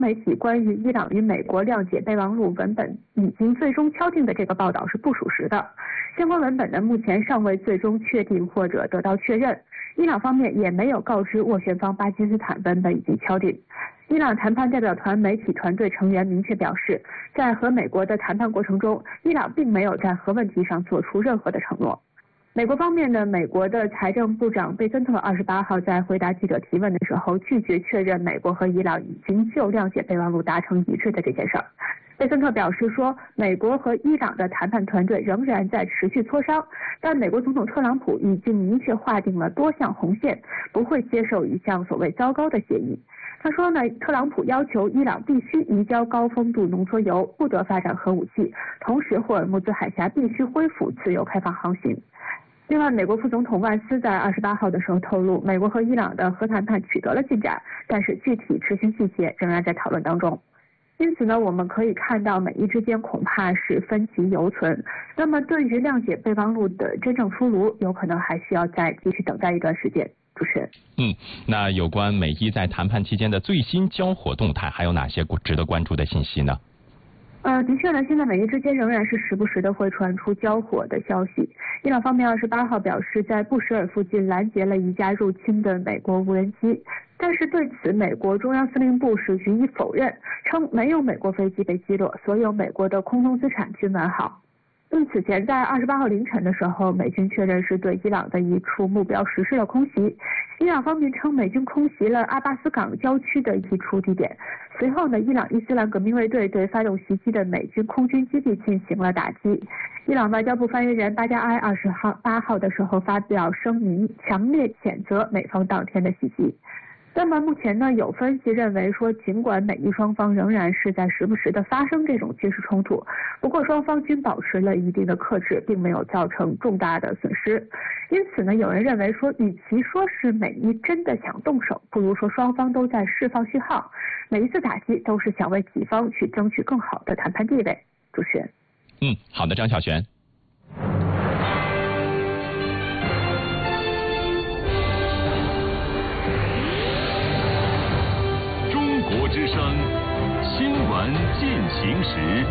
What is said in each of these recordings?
媒体关于伊朗与美国谅解备忘录文本已经最终敲定的这个报道是不属实的。相关文本呢，目前尚未最终确定或者得到确认。伊朗方面也没有告知斡旋方巴基斯坦文本已经敲定。伊朗谈判代表团媒体团队成员明确表示，在和美国的谈判过程中，伊朗并没有在核问题上做出任何的承诺。美国方面呢，美国的财政部长贝森特28号在回答记者提问的时候，拒绝确认美国和伊朗已经就谅解备忘录达成一致的这件事儿。贝森特表示说，美国和伊朗的谈判团队仍然在持续磋商，但美国总统特朗普已经明确划定了多项红线，不会接受一项所谓糟糕的协议。他说呢，特朗普要求伊朗必须移交高丰度浓缩铀，不得发展核武器，同时霍尔木兹海峡必须恢复自由开放航行。另外，美国副总统万斯在28号的时候透露，美国和伊朗的核谈判取得了进展，但是具体执行细节仍然在讨论当中。因此呢，我们可以看到美伊之间恐怕是分歧犹存。那么，对于谅解备忘录的真正出炉，有可能还需要再继续等待一段时间。主持人， 那有关美伊在谈判期间的最新交火动态，还有哪些值得关注的信息呢？ 的确呢，现在美伊之间仍然是时不时的会传出交火的消息。伊朗方面28号表示，在布什尔附近拦截了一架入侵的美国无人机，但是对此美国中央司令部是予以否认，称没有美国飞机被击落，所有美国的空中资产均完好。此前在28号凌晨的时候，美军确认是对伊朗的一处目标实施了空袭。伊朗方面称美军空袭了阿巴斯港郊区的一处地点。随后呢，伊朗伊斯兰革命卫队对发动袭击的美军空军基地进行了打击。伊朗外交部发言人巴加埃28号的时候发表声明，强烈谴责美方当天的袭击。那么目前呢，有分析认为说，尽管美伊双方仍然是在时不时的发生这种军事冲突，不过双方均保持了一定的克制，并没有造成重大的损失。因此呢，有人认为说，与其说是美伊真的想动手，不如说双方都在释放讯号，每一次打击都是想为己方去争取更好的谈判地位。主持人， 好的，张小璇。 国之声新闻进行时。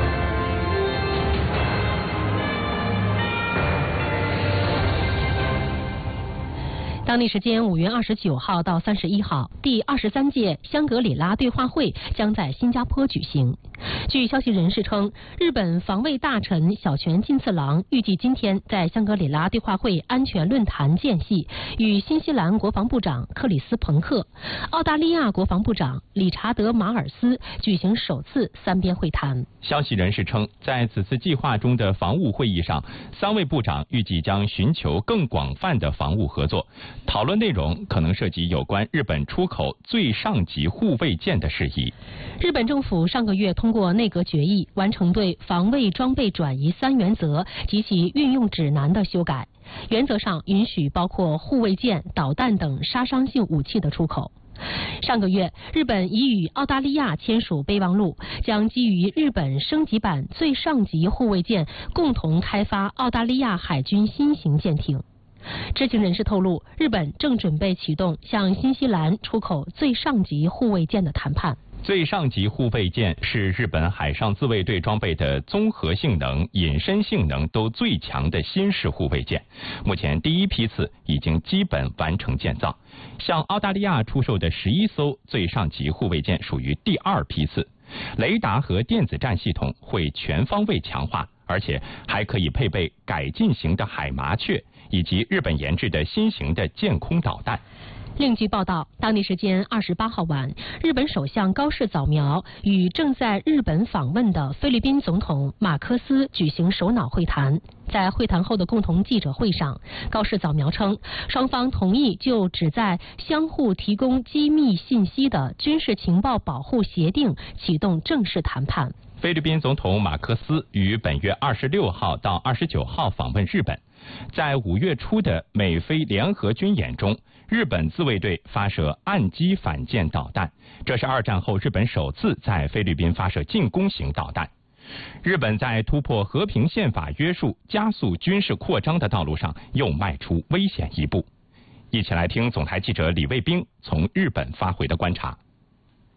当地时间5月29号到31号，第23届香格里拉对话会将在新加坡举行。据消息人士称，日本防卫大臣小泉进次郎预计今天在香格里拉对话会安全论坛间隙，与新西兰国防部长克里斯彭克、澳大利亚国防部长理查德马尔斯举行首次三边会谈。 消息人士称，在此次计划中的防务会议上，3位部长预计将寻求更广泛的防务合作，讨论内容可能涉及有关日本出口最上级护卫舰的事宜。 日本政府上个月通过内阁决议，完成对防卫装备转移3原则及其运用指南的修改，原则上允许包括护卫舰、导弹等杀伤性武器的出口。上个月，日本已与澳大利亚签署备忘录，将基于日本升级版最上级护卫舰共同开发澳大利亚海军新型舰艇。知情人士透露，日本正准备启动向新西兰出口最上级护卫舰的谈判。 最上级护卫舰是日本海上自卫队装备的综合性能、隐身性能都最强的新式护卫舰，目前第一批次已经基本完成建造。向澳大利亚出售的11艘最上级护卫舰属于第2批次，雷达和电子战系统会全方位强化，而且还可以配备改进型的海麻雀以及日本研制的新型的舰空导弹。 另据报道，当地时间28号晚，日本首相高市早苗与正在日本访问的菲律宾总统马科斯举行首脑会谈。在会谈后的共同记者会上，高市早苗称，双方同意就旨在相互提供机密信息的军事情报保护协定启动正式谈判。 菲律宾总统马科斯于本月26号到29号访问日本。在5月初的美菲联合军演中，日本自卫队发射岸基反舰导弹，这是2战后日本首次在菲律宾发射进攻型导弹。日本在突破和平宪法约束、加速军事扩张的道路上又迈出危险一步。一起来听总台记者李卫兵从日本发回的观察。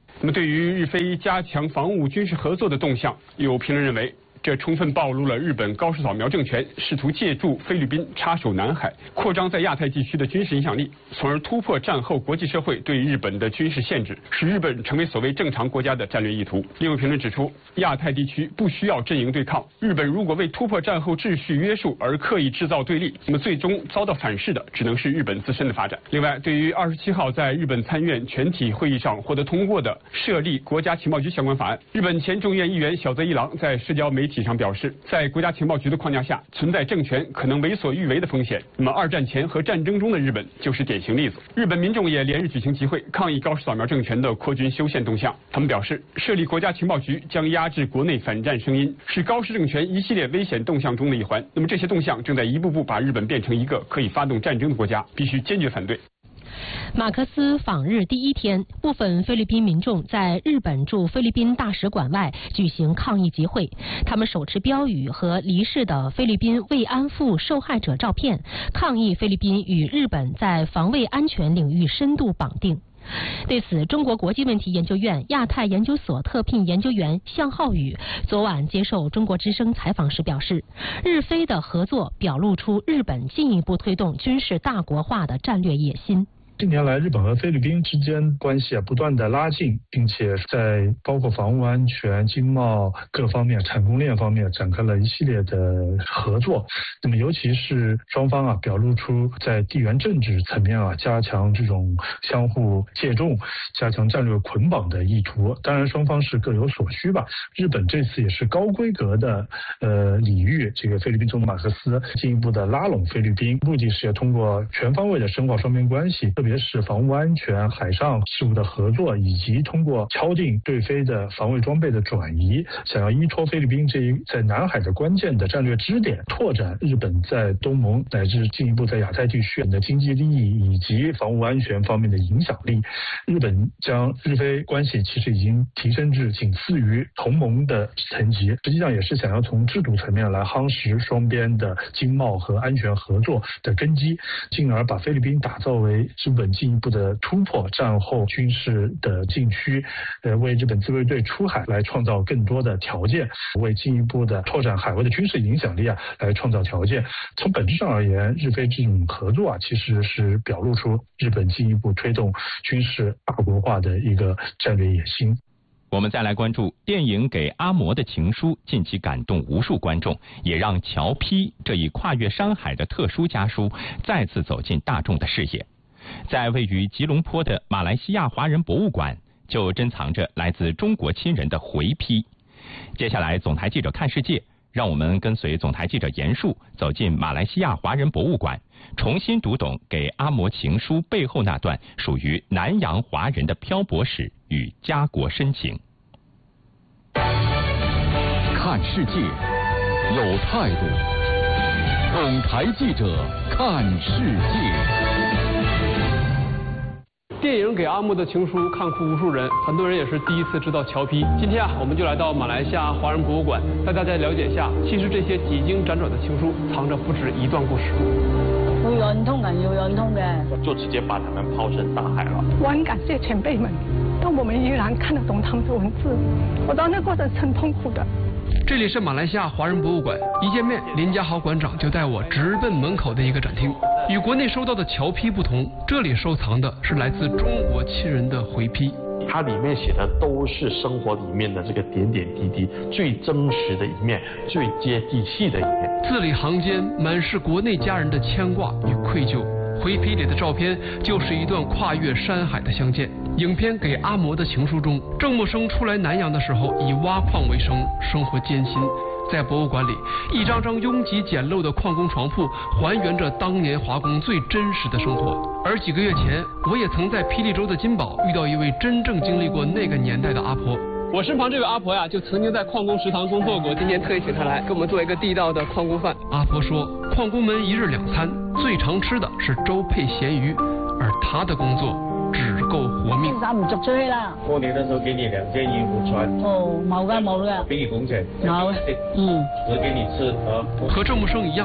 那么，对于日菲加强防务军事合作的动向，有评论认为，这充分暴露了日本高市早苗政权试图借助菲律宾插手南海，扩张在亚太地区的军事影响力，从而突破战后国际社会对日本的军事限制，使日本成为所谓正常国家的战略意图。另有评论指出，亚太地区不需要阵营对抗，日本如果为突破战后秩序约束而刻意制造对立，那么最终遭到反噬的只能是日本自身的发展。另外，对于27号在日本参院全体会议上获得通过的设立国家情报局相关法案，日本前众院议员小泽一郎在社交媒体上表示，在国家情报局的框架下，存在政权可能为所欲为的风险。那么二战前和战争中的日本就是典型例子。日本民众也连日举行集会，抗议高市早苗政权的扩军修宪动向。他们表示，设立国家情报局将压制国内反战声音，是高市政权一系列危险动向中的一环。那么这些动向正在一步步把日本变成一个可以发动战争的国家，必须坚决反对。 马克思访日第一天，部分菲律宾民众在日本驻菲律宾大使馆外举行抗议集会，他们手持标语和离世的菲律宾慰安妇受害者照片，抗议菲律宾与日本在防卫安全领域深度绑定。对此，中国国际问题研究院亚太研究所特聘研究员向浩宇昨晚接受中国之声采访时表示，日菲的合作表露出日本进一步推动军事大国化的战略野心。 近年来，日本和菲律宾之间关系不断的拉近，并且在包括防务安全、经贸各方面、产供链方面展开了一系列的合作。那么，尤其是双方表露出在地缘政治层面加强这种相互借重、加强战略捆绑的意图。当然，双方是各有所需吧。日本这次也是高规格的礼遇这个菲律宾总统马克思，进一步的拉拢菲律宾，目的是要通过全方位的深化双边关系，特别是防务安全、海上事务的合作，以及通过敲定对菲的防卫装备的转移，想要依托菲律宾这一在南海的关键的战略支点，拓展日本在东盟乃至进一步在亚太地区的经济利益以及防务安全方面的影响力。日本将日菲关系其实已经提升至仅次于同盟的层级，实际上也是想要从制度层面来夯实双边的经贸和安全合作的根基，进而把菲律宾打造为日本进一步的突破战后军事的禁区，为日本自卫队出海来创造更多的条件，为进一步的拓展海外的军事影响力来创造条件。从本质上而言，日菲这种合作其实是表露出日本进一步推动军事大国化的一个战略野心。 我们再来关注电影《给阿嬷的情书》，近期感动无数观众，也让侨批这一跨越山海的特殊家书再次走进大众的视野。在位于吉隆坡的马来西亚华人博物馆，就珍藏着来自中国亲人的回批。接下来，总台记者看世界，让我们跟随总台记者严树走进马来西亚华人博物馆，重新读懂给阿嬷情书背后那段属于南洋华人的漂泊史与家国深情。 看世界，有态度。总台记者看世界。 电影《给阿嬷的情书》看哭无数人，很多人也是第一次知道侨批。今天我们就来到马来西亚华人博物馆，带大家了解一下，其实这些几经辗转的情书，藏着不止一段故事。 會運通人要運通嘅， 就直接把他們拋身大海了。 我很感謝前輩們，讓我們依然看得懂他們的文字。我知道那過程是很痛苦的。 这里是马来西亚华人博物馆，一见面，林家豪馆长就带我直奔门口的一个展厅。与国内收到的侨批不同，这里收藏的是来自中国亲人的回批。 它里面写的都是生活里面的这个点点滴滴，最真实的一面，最接地气的一面。 字里行间满是国内家人的牵挂与愧疚。回批里的照片就是一段跨越山海的相见。影片《给阿嬷的情书》中，郑默生初来南洋的时候以挖矿为生，生活艰辛。在博物馆里，一张张拥挤简陋的矿工床铺还原着当年华工最真实的生活。而几个月前，我也曾在霹雳州的金宝遇到一位真正经历过那个年代的阿婆。我身旁这位阿婆呀，就曾经在矿工食堂工作过，今天特意请她来给我们做一个地道的矿工饭。阿婆说，矿工们一日2餐，最常吃的是粥配咸鱼，而她的工作只够活命。 衫唔着出去啦。 過年的時候給你2件衣服穿。 哦，冇噶冇噶。 給你工錢。 冇。 只給你吃。 和鄭默生一樣，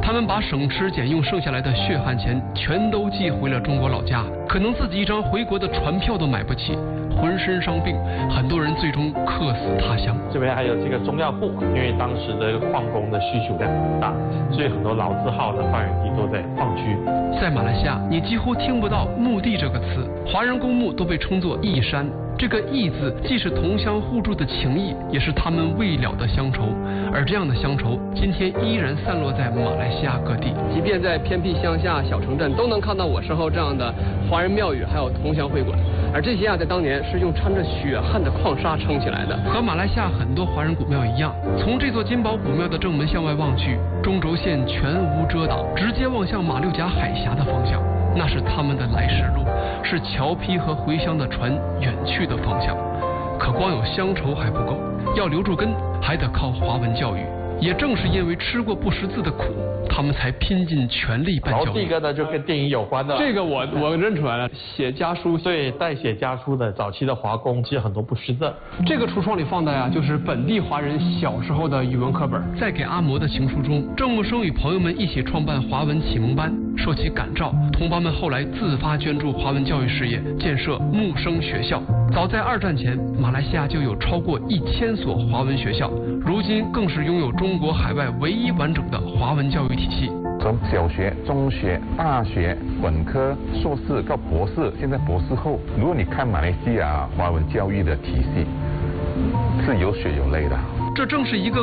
他们把省吃俭用剩下来的血汗钱全都寄回了中国老家，可能自己一张回国的船票都买不起，浑身伤病，很多人最终客死他乡。 这边还有这个中药铺，因为当时的矿工的需求量很大，所以很多老字号的发源地都在矿区。 在马来西亚，你几乎听不到墓地这个词，华人公墓都被称作义山。这个义字既是同乡互助的情谊，也是他们未了的乡愁。而这样的乡愁，今天依然散落在马来西亚各地。 即便在偏僻乡下小城镇，都能看到我身后这样的华人庙宇，还有同乡会馆。而这些在当年是用掺着血汗的矿沙撑起来的。 和马来西亚很多华人古庙一样，从这座金宝古庙的正门向外望去，中轴线全无遮挡，直接望向马六甲海峡的方向。那是他们的来时路，是侨批和回乡的船远去的方向。可光有乡愁还不够，要留住根，还得靠华文教育。也正是因为吃过不识字的苦，他们才拼尽全力办教育。 然后第一个呢，就跟电影有关的。 这个我认出来了，写家书。 对，代写家书的早期的华工，其实很多不识字。 这个橱窗里放的呀，就是本地华人小时候的语文课本。 在给阿嬷的情书中，郑木生与朋友们一起创办华文启蒙班。说起感召，同胞们后来自发捐助华文教育事业，建设木生学校。早在2战前，马来西亚就有超过1000所华文学校，如今更是拥有中国海外唯一完整的华文教育体系。 从小学、中学、大学、本科、硕士到博士，现在博士后，如果你看马来西亚华文教育的体系，是有血有泪的。 这正是一个